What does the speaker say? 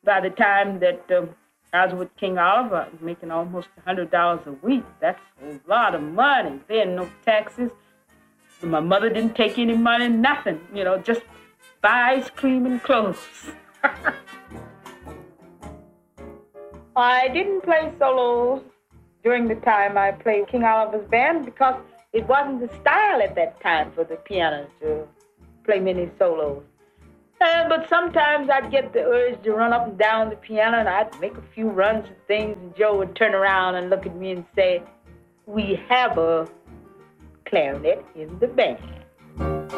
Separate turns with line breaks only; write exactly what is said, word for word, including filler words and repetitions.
By the time that uh, I was with King Oliver, I was making almost one hundred dollars a week. That's a lot of money. There no taxes. My mother didn't take any money, nothing. You know, just buy ice cream and clothes. I didn't play solos during the time I played King Oliver's band because it wasn't the style at that time for the pianist to play many solos. Uh, but sometimes I'd get the urge to run up and down the piano, and I'd make a few runs and things, and Joe would turn around and look at me and say, "We have a clarinet in the band."